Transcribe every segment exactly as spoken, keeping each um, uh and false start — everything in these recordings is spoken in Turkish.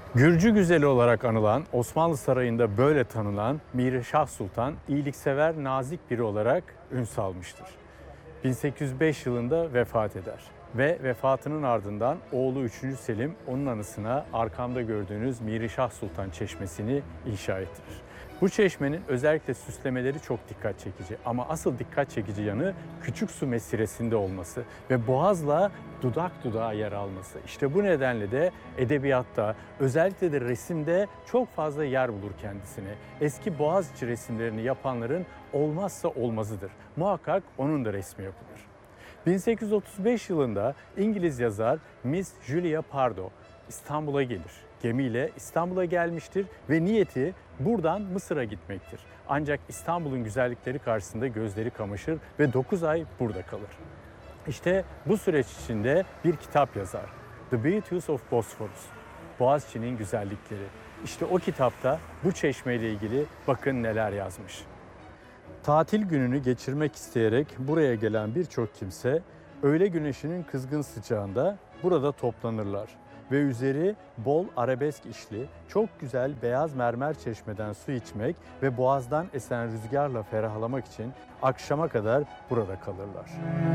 Gürcü güzeli olarak anılan, Osmanlı Sarayı'nda böyle tanınan Mihri Şah Sultan, iyiliksever, nazik biri olarak ün salmıştır. bin sekiz yüz beş yılında vefat eder ve vefatının ardından oğlu üçüncü. Selim onun anısına arkamda gördüğünüz Mihri Şah Sultan Çeşmesi'ni inşa ettirir. Bu çeşmenin özellikle süslemeleri çok dikkat çekici ama asıl dikkat çekici yanı küçük su mesiresinde olması ve boğazla dudak dudağa yer alması. İşte bu nedenle de edebiyatta, özellikle de resimde çok fazla yer bulur kendisine. Eski Boğaziçi resimlerini yapanların olmazsa olmazıdır. Muhakkak onun da resmi yapılır. bin sekiz yüz otuz beş yılında İngiliz yazar Miss Julia Pardoe İstanbul'a gelir. Gemiyle İstanbul'a gelmiştir ve niyeti buradan Mısır'a gitmektir. Ancak İstanbul'un güzellikleri karşısında gözleri kamaşır ve dokuz ay burada kalır. İşte bu süreç içinde bir kitap yazar. The Beauties of Bosphorus. Boğaziçi'nin güzellikleri. İşte o kitapta bu çeşmeyle ilgili bakın neler yazmış. Tatil gününü geçirmek isteyerek buraya gelen birçok kimse öğle güneşinin kızgın sıcağında burada toplanırlar ve üzeri bol arabesk işli, çok güzel beyaz mermer çeşmeden su içmek ve boğazdan esen rüzgarla ferahlamak için akşama kadar burada kalırlar.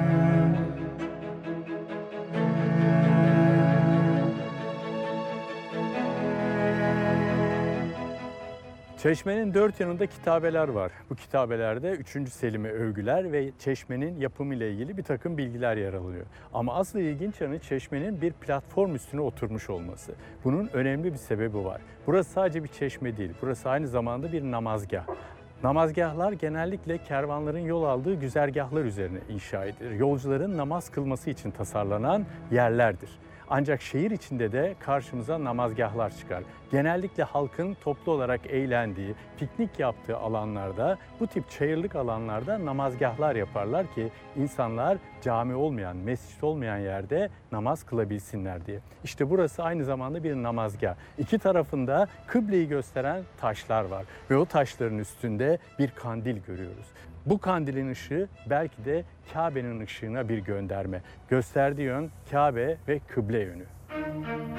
Çeşmenin dört yanında kitabeler var. Bu kitabelerde üçüncü. Selim'e övgüler ve çeşmenin yapımıyla ilgili bir takım bilgiler yer alıyor. Ama asıl ilginç yanı çeşmenin bir platform üstüne oturmuş olması. Bunun önemli bir sebebi var. Burası sadece bir çeşme değil, burası aynı zamanda bir namazgah. Namazgahlar genellikle kervanların yol aldığı güzergahlar üzerine inşa edilir. Yolcuların namaz kılması için tasarlanan yerlerdir. Ancak şehir içinde de karşımıza namazgahlar çıkar. Genellikle halkın toplu olarak eğlendiği, piknik yaptığı alanlarda, bu tip çayırlık alanlarda namazgahlar yaparlar ki insanlar cami olmayan, mescit olmayan yerde namaz kılabilsinler diye. İşte burası aynı zamanda bir namazgah. İki tarafında kıbleyi gösteren taşlar var ve o taşların üstünde bir kandil görüyoruz. Bu kandilin ışığı belki de Kabe'nin ışığına bir gönderme. Gösterdiği yön Kabe ve kıble yönü.